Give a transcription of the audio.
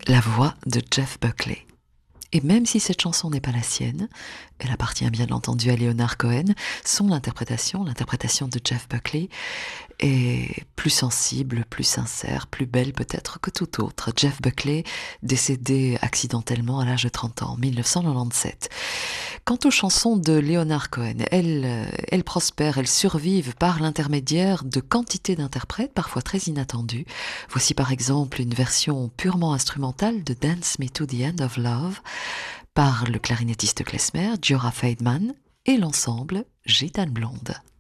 la voix de Jeff Buckley. Et même si cette chanson n'est pas la sienne, elle appartient bien entendu à Leonard Cohen, son interprétation, l'interprétation de Jeff Buckley, est plus sensible, plus sincère, plus belle peut-être que tout autre. Jeff Buckley, décédé accidentellement à l'âge de 30 ans, en 1997. Quant aux chansons de Leonard Cohen, elles prospèrent, elles survivent par l'intermédiaire de quantités d'interprètes, parfois très inattendues. Voici par exemple une version purement instrumentale de Dance Me to the End of Love par le clarinettiste klezmer Giora Feidman et l'ensemble Gitane Blonde.